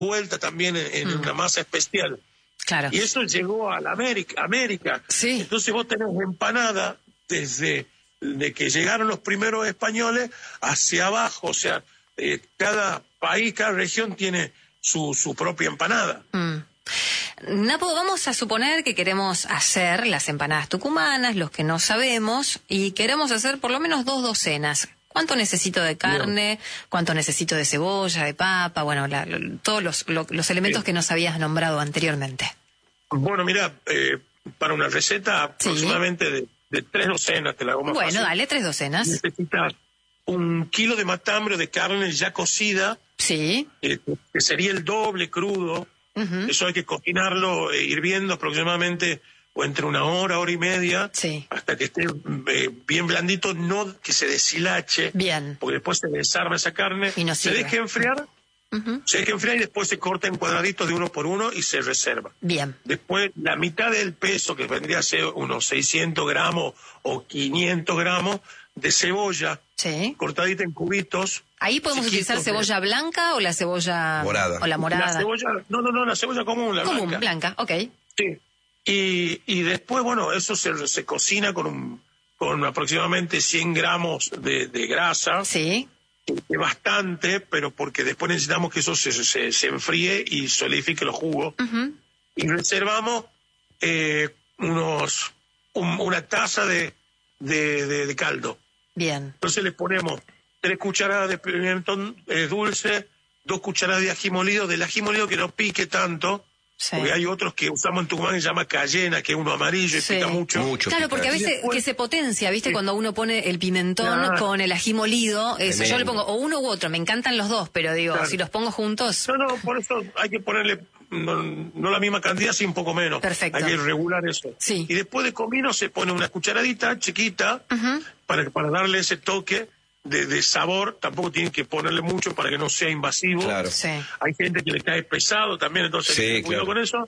vuelta también en una masa especial. Claro. Y eso llegó a la América. Sí. Entonces vos tenés empanada desde de que llegaron los primeros españoles hacia abajo. O sea, cada país, cada región tiene su propia empanada. Napo, vamos a suponer que queremos hacer las empanadas tucumanas, los que no sabemos, y queremos hacer por lo menos 2 docenas. ¿Cuánto necesito de carne? ¿Cuánto necesito de cebolla, de papa? Bueno, todos los elementos que nos habías nombrado anteriormente. Bueno, mira, para una receta aproximadamente de 3 docenas, te la hago más fácil. Bueno, dale, 3 docenas. Necesitas 1 kilo de matambre de carne ya cocida. Sí. Que sería el doble crudo. Eso hay que cocinarlo hirviendo aproximadamente o entre 1 hora, hora y media, hasta que esté bien blandito, no que se deshilache, bien, porque después se desarma esa carne, y no se deja enfriar, se deja enfriar y después se corta en cuadraditos de 1 por 1 y se reserva. Bien. Después la mitad del peso, que vendría a ser unos 600 gramos o 500 gramos de cebolla, cortadita en cubitos. ¿Ahí podemos utilizar cebolla blanca o la cebolla morada? O la morada. La cebolla, no, la cebolla común, la común, blanca, ok. Sí. Y después, bueno, eso se cocina con aproximadamente 100 gramos de grasa. Sí. Es bastante, pero porque después necesitamos que eso se enfríe y solidifique los jugos. Y reservamos una taza de caldo. Bien. Entonces le ponemos 3 cucharadas de pimentón dulce, 2 cucharadas de ají molido, del ají molido que no pique tanto, porque hay otros que usamos en Tucumán que se llama cayena, que es uno amarillo y pica mucho. Claro, porque a veces después, que se potencia, ¿viste? Cuando uno pone el pimentón con el ají molido, eso, yo le pongo o uno u otro, me encantan los dos, pero digo, si los pongo juntos... No, por eso hay que ponerle... No la misma cantidad, sí un poco menos. Perfecto. Hay que regular eso. Sí. Y después de comino se pone una cucharadita chiquita para darle ese toque de sabor. Tampoco tienen que ponerle mucho para que no sea invasivo. Claro. Sí. Hay gente que le cae pesado también, entonces cuidado con eso.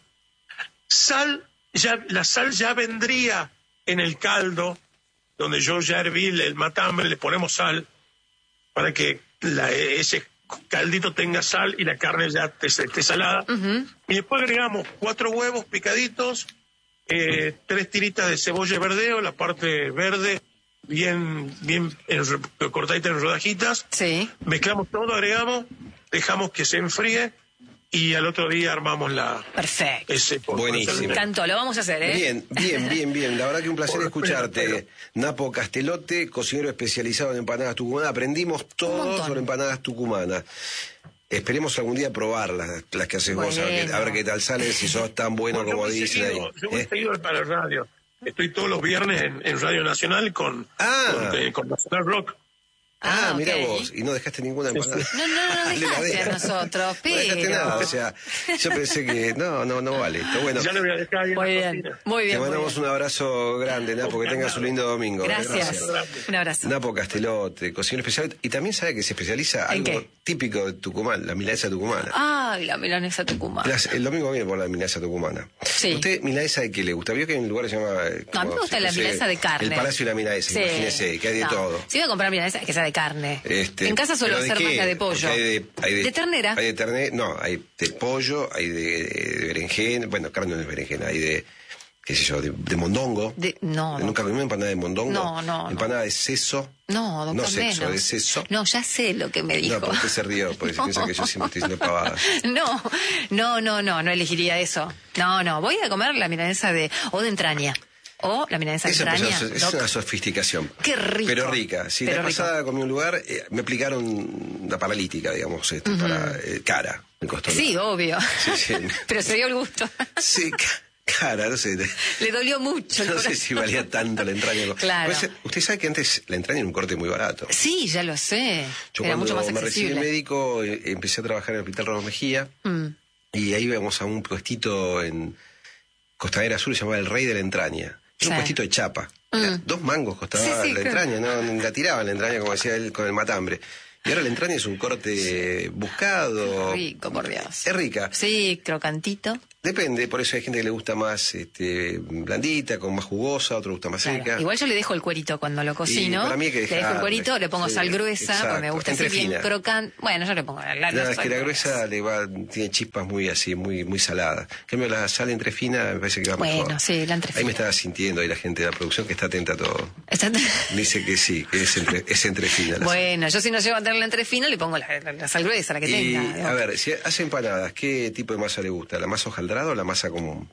La sal ya vendría en el caldo, donde yo ya herví el matambre, le ponemos sal para que ese caldito tenga sal y la carne ya esté salada. Y después agregamos 4 huevos picaditos, 3 tiritas de cebolla verdeo, la parte verde bien cortadita en rodajitas. Mezclamos todo, agregamos, dejamos que se enfríe y al otro día armamos Perfecto. Buenísimo. Me encantó, lo vamos a hacer, ¿eh? Bien. La verdad que un placer escucharte. Napo Castelote, cocinero especializado en empanadas tucumanas. Aprendimos todo sobre empanadas tucumanas. Esperemos algún día probarlas, las que haces vos, a ver qué tal sale, si sos tan bueno como dicen ahí. Yo voy seguido para el radio. Estoy todos los viernes en Radio Nacional con Nacional Rock. Mira vos, y no dejaste ninguna empanada. No dejaste a nosotros, pero... No dejaste nada, o sea, yo pensé que no vale esto. Bueno, ya le voy a dejar ahí muy bien. Te mandamos un abrazo grande, Napo, que tengas un lindo domingo. Gracias. Un abrazo. Napo Castelote, cocinero especial, y también sabe que se especializa ¿En algo qué? Típico de Tucumán, la milanesa tucumana. Ay, la milanesa tucumana. El domingo viene por la milanesa tucumana. Sí. ¿Usted milanesa de qué le gusta? Vio que hay un lugar que se llama... No, a mí me gusta la milanesa de carne. El Palacio de la Milanesa, imagínese, que hay de todo. Si voy a comprar milanesa, que sea de carne. En casa suelo hacer más de pollo. ¿De ternera? Hay de ternera, no, hay de pollo, hay de berenjena, bueno, carne no es berenjena, hay de, qué sé yo, de mondongo. ¿Nunca comí una empanada de mondongo? No. Empanada de seso. No, doctor, no sexo, menos. De seso. No, ya sé lo que me dijo. No, porque usted se rió, porque piensa que yo siempre estoy diciendo pavadas. No elegiría eso. No, voy a comer la milanesa de entraña. O la milanesa de entraña. Es una sofisticación. Qué rico. Pero rica. Sí, la pasada comí un lugar, me aplicaron la paralítica, digamos, para cara. Me costó. Sí, obvio. Sí. Pero se dio el gusto. Sí, cara, no sé. Le dolió mucho. No sé si valía tanto la entraña. Claro. Pues, usted sabe que antes la entraña era un corte muy barato. Sí, ya lo sé. Yo era mucho más cuando me recibí accesible. médico, empecé a trabajar en el Hospital Ramos Mejía. Y ahí íbamos a un puestito en Costanera Sur, se llamaba El Rey de la Entraña. Era un puestito de chapa. 2 mangos costaba la entraña, no la tiraban la entraña, como decía él, con el matambre. Y ahora la entraña es un corte buscado. Qué rico, por Dios. Es rica. Sí, crocantito. Depende, por eso hay gente que le gusta más blandita, con más jugosa, otro gusta más seca. Igual yo le dejo el cuerito cuando lo cocino. Para mí hay que le dejo el cuerito, le pongo sal gruesa, porque me gusta así bien crocante. Bueno, yo le pongo es que la gruesa tiene chispas muy así, muy saladas. En cambio, la sal entrefina me parece que va mejor. Bueno, sí, la entrefina. Ahí me estaba sintiendo ahí la gente de la producción que está atenta a todo. Dice que sí, que es entrefina. Bueno, yo si no llego a tener la entrefina, le pongo la sal gruesa, la que tenga. A ver, si hace empanadas, ¿qué tipo de masa le gusta? ¿La masa hojaldrada o la masa común?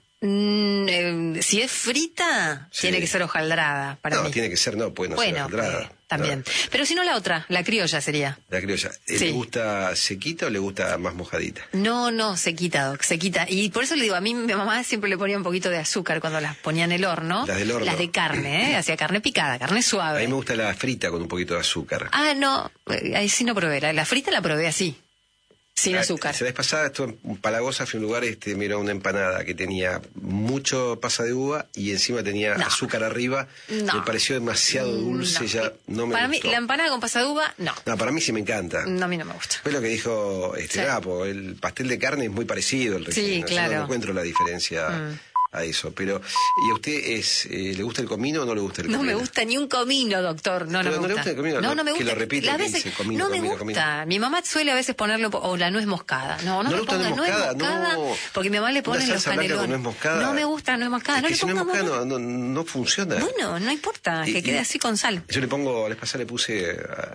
Si es frita, tiene que ser hojaldrada para mí. No, tiene que ser, puede no ser hojaldrada. También. No. Pero si no, la otra, la criolla sería. La criolla. ¿Le gusta sequita o le gusta más mojadita? No, sequita, Doc, sequita. Y por eso le digo, a mí mi mamá siempre le ponía un poquito de azúcar cuando las ponía en el horno. Las del horno. Las de carne, hacía carne picada, carne suave. A mí me gusta la frita con un poquito de azúcar. No, ahí sí no probé. La frita la probé así. Sin azúcar. La vez pasada estuve en Palagosa, fui a un lugar, miró una empanada que tenía mucho pasa de uva y encima tenía azúcar arriba. Me pareció demasiado dulce, ya no me Para gustó. mí, la empanada con pasa de uva, no. No, para mí sí me encanta. No, a mí no me gusta. Fue lo que dijo Gapo, el pastel de carne es muy parecido al relleno. Sí, claro. Yo no encuentro la diferencia a eso. Pero, ¿y a usted le gusta el comino o no le gusta el comino? No me gusta ni un comino, doctor. No me gusta. ¿No le gusta el comino? No me gusta. Que lo repite, Las que veces, dice comino, no me comino, gusta. comino. Mi mamá suele a veces ponerlo, o la nuez moscada. No me gusta ponga nuez moscada, porque mi mamá le pone los canelones. No me gusta nuez moscada. No le ponga no funciona. Bueno, no importa, que quede así con sal. Yo la vez pasada le puse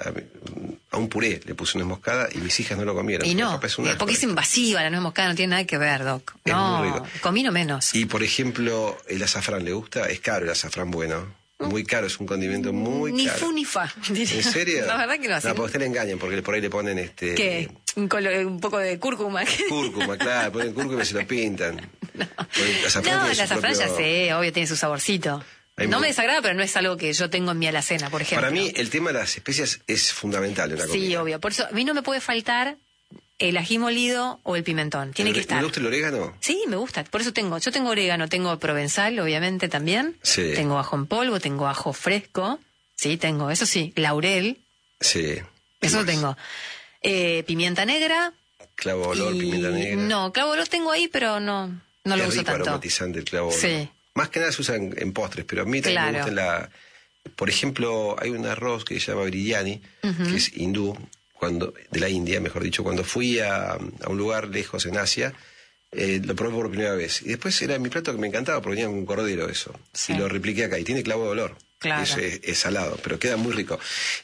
a un puré, le puse nuez moscada y mis hijas no lo comieron. Y no, porque es invasiva la nuez moscada, no tiene nada que ver, Doc. No, comino menos. Y por ejemplo, el azafrán le gusta, es caro el azafrán bueno. Muy caro, es un condimento muy caro. Ni fu ni fa. ¿En serio? La verdad que no. No, porque usted le engañan, porque por ahí le ponen ¿Qué? Un poco de cúrcuma. Cúrcuma, claro, ponen cúrcuma y se lo pintan. No, el azafrán ya sé, obvio, tiene su saborcito. No me desagrada, pero no es algo que yo tengo en mi alacena, por ejemplo. Para mí, el tema de las especias es fundamental en la comida. Sí, obvio. Por eso, a mí no me puede faltar el ají molido o el pimentón. Tiene que estar. ¿Le gusta el orégano? Sí, me gusta. Por eso yo tengo orégano, tengo provenzal, obviamente, también. Sí. Tengo ajo en polvo, tengo ajo fresco. Sí, tengo, eso sí. Laurel. Sí. Eso lo tengo. Pimienta negra. Clavo olor, pimienta negra. No, clavo olor tengo ahí, pero no lo uso tanto. Es aromatizante el clavo olor. Sí. Más que nada se usa en postres, pero a mí también me gusta Por ejemplo, hay un arroz que se llama biryani, que es hindú, de la India, mejor dicho. Cuando fui a un lugar lejos en Asia, lo probé por primera vez. Y después era mi plato que me encantaba, porque tenía un cordero eso. Sí. Y lo repliqué acá. Y tiene clavo de olor. Claro. Es salado, pero queda muy rico.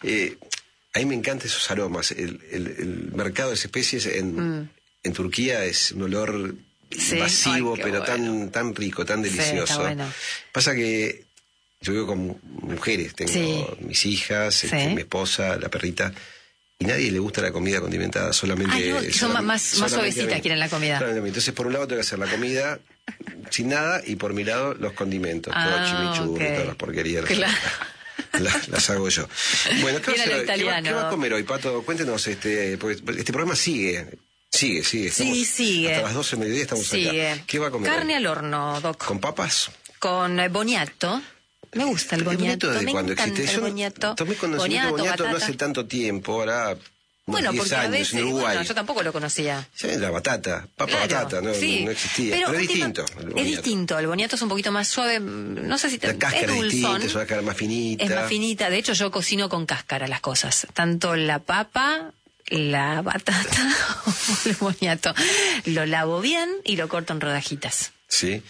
A mí me encantan esos aromas. El mercado de especies en Turquía es un olor invasivo, pero tan rico, tan delicioso. Sí, está bueno. Pasa que yo vivo con mujeres, tengo mis hijas, mi esposa, la perrita, y nadie le gusta la comida condimentada, solamente... son más suavecitas, quieren la comida. Entonces, por un lado tengo que hacer la comida sin nada, y por mi lado los condimentos, todo chimichurri, todas las porquerías. Claro. Las hago yo. Bueno, ¿qué va a comer hoy, Pato? Cuéntenos, porque este programa sigue. Sigue. Sigue. Hasta las 12 del mediodía estamos acá. ¿Qué va a comer? Carne al horno, Doc. ¿Con papas? Con boniato. Me gusta el boniato. ¿El boniato desde cuándo existe? El boniato. Tomé conocimiento de boniato no hace tanto tiempo, ahora... Bueno, porque a veces, en Uruguay. yo tampoco lo conocía. Sí, la batata, batata, no existía. Pero es distinto. Es distinto, el boniato es un poquito más suave, no sé si la cáscara es distinta, es una cáscara más finita. Es más finita, de hecho yo cocino con cáscara las cosas, tanto la papa, la batata o el boniato. Lo lavo bien y lo corto en rodajitas. Sí.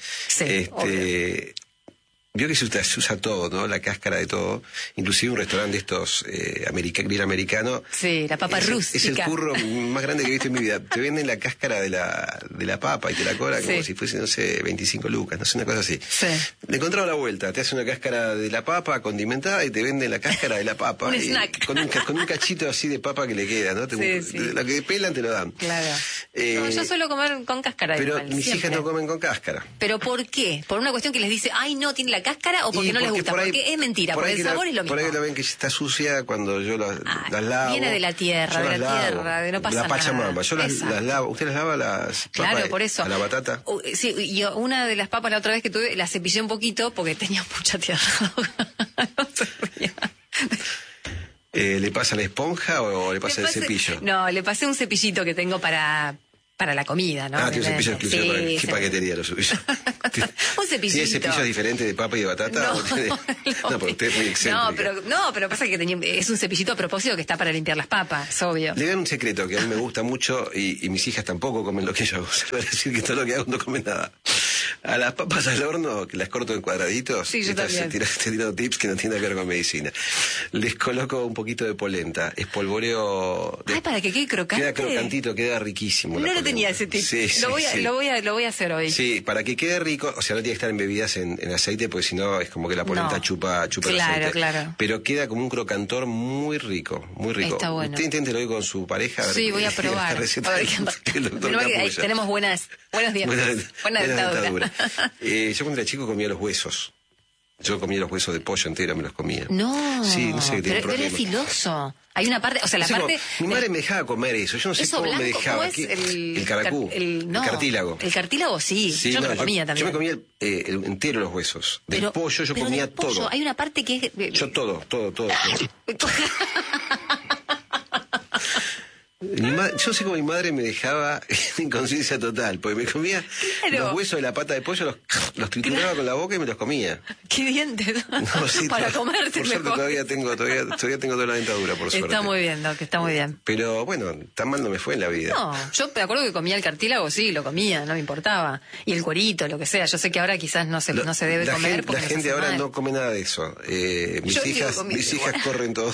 Vio que se usa todo, ¿no? La cáscara de todo. Inclusive un restaurante de estos bien americano. Sí, la papa rústica. Es el curro más grande que he visto en mi vida. Te venden la cáscara de la papa y te la cobran como si fuese, no sé, 25 lucas, no sé, una cosa así. Sí. Le encontraron la vuelta. Te hacen una cáscara de la papa condimentada y te venden la cáscara de la papa. Un snack. Con un cachito así de papa que le queda, ¿no? Lo que pelan te lo dan. Claro. Yo suelo comer con cáscara. Pero igual, mis hijas no comen con cáscara. ¿Pero por qué? ¿Por una cuestión que les dice, ay, no, tiene la cáscara, o porque no les gusta? Porque es mentira, porque el sabor es lo mismo. Por ahí la ven que está sucia cuando yo las lavo. Viene de la tierra, de no pasa nada. La Pachamama. Yo las lavo. ¿Usted las lava las papas? Claro, por eso. ¿A la batata? Sí, yo una de las papas la otra vez que tuve, la cepillé un poquito porque tenía mucha tierra. No se ría. ¿Le pasa la esponja o le pasa el cepillo? No, le pasé un cepillito que tengo para para la comida, ¿no? Tiene un cepillo exclusivo. Sí, ¿Qué paquetería lo suyo? Un cepillito. ¿Tiene cepillos diferentes de papa y de batata? No, pero usted es muy excéntrica. No, pero pasa que es un cepillito a propósito que está para limpiar las papas, es obvio. Le doy un secreto que a mí me gusta mucho y mis hijas tampoco comen lo que yo hago. Se va a decir que todo lo que hago no comen nada. A las papas al horno, que las corto en cuadraditos, sí, yo también. Te tiro tips que no tienen que ver con medicina. Les coloco un poquito de polenta, espolvoreo. Ay, para que quede crocante. Queda crocantito, queda riquísimo. No lo tenía ese tip. Sí, lo voy a hacer hoy. Sí, para que quede rico, o sea, no tiene que estar embebidas en aceite, porque si no es como que la polenta chupa el aceite. Claro. Pero queda como un crocantor muy rico, muy rico. Está bueno. Usted inténtelo hoy con su pareja. Sí, voy a probar. Tenemos buenos dientes. Buena dentadura. Yo cuando era chico comía los huesos. Yo comía los huesos de pollo entero, me los comía. No, sí, no sé qué tiene pero es filoso. Hay una parte, o sea, la parte... Mi madre me dejaba comer eso, yo no sé cómo me dejaba. El caracú, el cartílago. El cartílago sí, yo me lo comía también. Yo me comía entero los huesos. Del pollo yo comía todo. Hay una parte que es... Yo todo. Yo no sé cómo mi madre me dejaba en inconsciencia total, porque me comía los huesos de la pata de pollo, los trituraba con la boca y me los comía. ¿Qué dientes? No, sí, para comerte por suerte todavía tengo toda la dentadura, por suerte. Está muy bien, Doc, está muy bien. Pero bueno, tan mal no me fue en la vida. No, yo me acuerdo que comía el cartílago, sí, lo comía, no me importaba. Y el cuerito, lo que sea. Yo sé que ahora quizás no se debe comer. La gente ahora no come nada de eso. Mis hijas corren todo.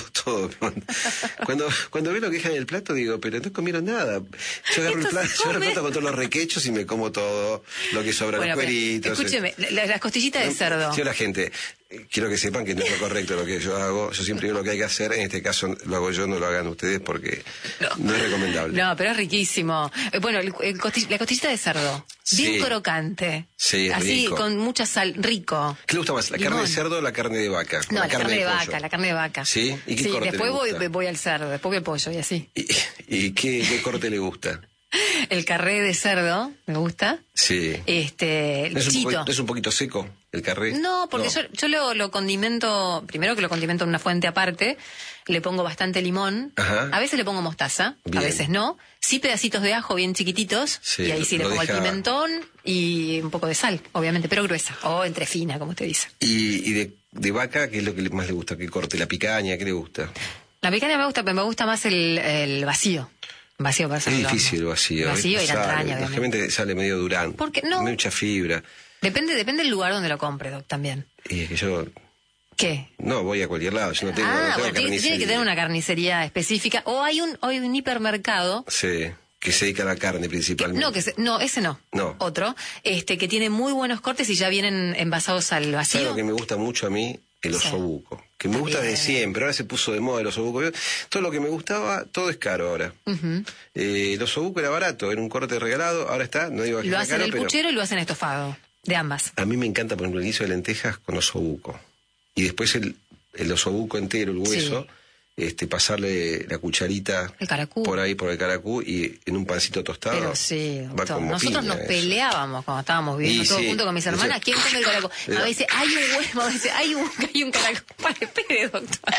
Cuando veo lo que dejan en el plato, digo, pero no comieron nada. Yo agarro el plato con todos los requechos y me como todo lo que sobra, los cueritos. Escúcheme, las costillitas de cerdo. Sí, la gente, quiero que sepan que no es lo correcto lo que yo hago. Yo siempre digo lo que hay que hacer. En este caso lo hago yo, no lo hagan ustedes porque no es recomendable. No, pero es riquísimo. Bueno, la costillita de cerdo, bien crocante. Sí, así, rico. Con mucha sal, rico. ¿Qué le gusta más, la carne de cerdo o la carne de vaca? No, la carne de vaca. ¿Sí? ¿Y qué corte después le gusta? voy al cerdo, después voy al pollo y así. ¿Y qué corte le gusta? El carré de cerdo, me gusta. Sí. El chito. ¿No es un poquito seco el carré? No, porque yo lo condimento, primero que lo condimento en una fuente aparte, le pongo bastante limón, Ajá. A veces le pongo mostaza, bien. A veces no, sí pedacitos de ajo bien chiquititos, sí, y ahí sí le pongo el pimentón y un poco de sal, obviamente, pero gruesa, o entre fina, como usted dice. ¿Y de vaca qué es lo que más le gusta? ¿Qué corte? ¿La picaña? ¿Qué le gusta? La picaña me gusta, pero me gusta más el vacío. Vacío para hacerlo. Es difícil el vacío. El vacío y la entraña, obviamente. Lógicamente sale medio durán. Porque no. Mucha fibra. Depende del lugar donde lo compre, Doc, también. Y es que yo... ¿Qué? No, voy a cualquier lado. Yo no tengo, tiene que tener una carnicería específica. O hay un hipermercado. Sí, que se dedica a la carne principalmente. Ese no. No. Otro. Que tiene muy buenos cortes y ya vienen envasados al vacío. ¿Sabes lo que me gusta mucho a mí? El osobuco. Que me gusta desde siempre. Ahora se puso de moda el osobuco. Todo lo que me gustaba, todo es caro ahora. Uh-huh. El osobuco era barato, era un corte regalado. Ahora está, no digo que lo está hacen caro, el puchero y lo hacen estofado. De ambas. A mí me encanta, por ejemplo, el guiso de lentejas con osobuco. Y después el osobuco entero, el hueso, pasarle la cucharita por ahí, por el caracú, y en un pancito tostado. Pero sí, va como nosotros nos peleábamos cuando estábamos viviendo todo junto con mis hermanas. ¿Quién come el caracú? A veces hay un huevo, a veces hay un caracú. Espere, doctor.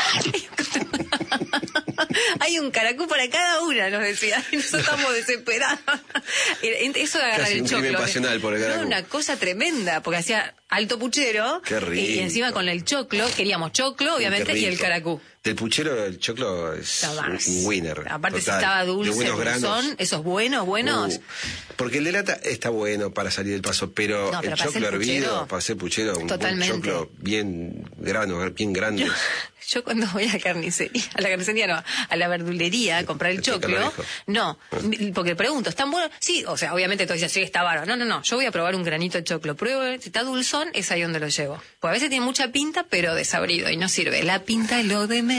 Hay un caracú para cada una, nos decía. Y nosotros estamos desesperados. Eso de agarrar el choclo. Pasional por el caracú. Era una cosa tremenda, porque hacía alto puchero. Qué rico. Y encima con el choclo, queríamos choclo, obviamente, y el caracú. Del puchero, el choclo es un winner. Aparte, total. si estaba dulce, dulzón, esos buenos. Porque el de lata está bueno para salir del paso, pero el choclo hervido, para hacer puchero, un buen choclo bien grande. Yo cuando voy a la carnicería no, a la verdulería a comprar el choclo, no, porque pregunto, ¿están buenos? Sí, o sea, obviamente tú dices, sí, está bárbaro. No, yo voy a probar un granito de choclo, pruebo, si está dulzón, es ahí donde lo llevo. Pues a veces tiene mucha pinta, pero desabrido, y no sirve. La pinta es lo de menos.